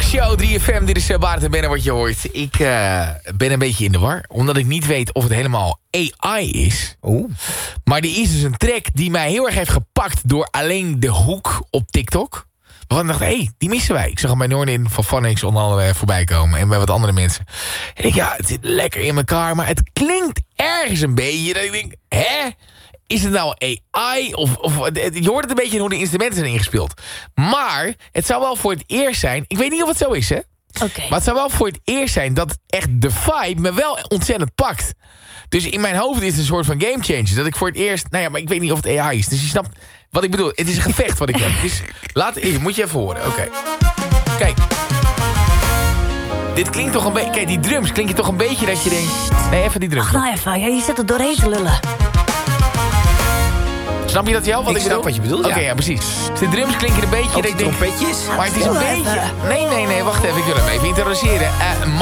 Show 3FM, dit is Bart en Benne wat je hoort. Ik ben een beetje in de war, omdat ik niet weet of het helemaal AI is. Oeh. Maar er is dus een track die mij heel erg heeft gepakt door alleen de hoek op TikTok. Waarvan ik dacht, hé, die missen wij. Ik zag hem bij Noordin van Phonics onder andere voorbij komen. En bij wat andere mensen. En ik ja, het zit lekker in elkaar. Maar het klinkt ergens een beetje dat ik denk, hè? Is het nou AI? Of je hoort het een beetje hoe de instrumenten zijn ingespeeld. Maar het zou wel voor het eerst zijn... Ik weet niet of het zo is, hè? Okay. Maar het zou wel voor het eerst zijn dat echt de vibe me wel ontzettend pakt. Dus in mijn hoofd is het een soort van game changer. Dat ik voor het eerst... Nou ja, maar ik weet niet of het AI is. Dus je snapt wat ik bedoel. Het is een gevecht wat ik heb. Dus moet je even horen. Oké. Kijk. Dit klinkt toch een beetje... Kijk, die drums klinkt toch een beetje dat je denkt... Nee, even die drums. Ach, nou even. Ja, je zit er doorheen te lullen. Snap je dat jou? Wat ik snap wat je bedoelt, Oké, ja, precies. De drums klinken een beetje... Ook dat ik denk, trompetjes. maar het is een beetje... Nee, wacht even. Ik wil hem even introduceren.